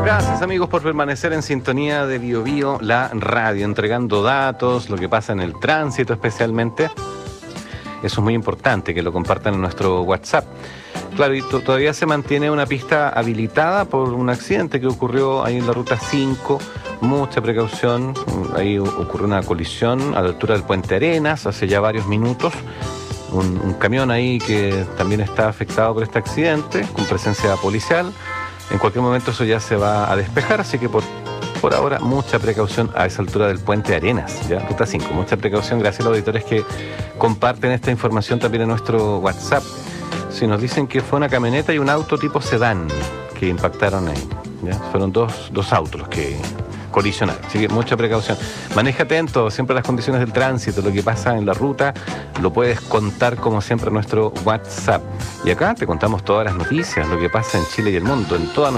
Gracias amigos por permanecer en sintonía de Bio Bio, la radio, entregando datos, lo que pasa en el tránsito especialmente. Eso es muy importante, que lo compartan en nuestro WhatsApp. Claro, y todavía se mantiene una pista habilitada por un accidente que ocurrió ahí en la ruta 5. Mucha precaución, ahí ocurrió una colisión a la altura del Puente Arenas hace ya varios minutos. Un camión ahí que también está afectado por este accidente, con presencia policial. En cualquier momento eso ya se va a despejar, así que por ahora mucha precaución a esa altura del Puente Arenas, ya, ruta 5. Mucha precaución, gracias a los auditores que comparten esta información también en nuestro WhatsApp. Si nos dicen que fue una camioneta y un auto tipo sedán que impactaron ahí, ¿ya? Fueron dos autos los que colisionaron, así que mucha precaución. Maneja atento siempre a las condiciones del tránsito, lo que pasa en la ruta, lo puedes contar como siempre en nuestro WhatsApp. Y acá te contamos todas las noticias, lo que pasa en Chile y el mundo, en toda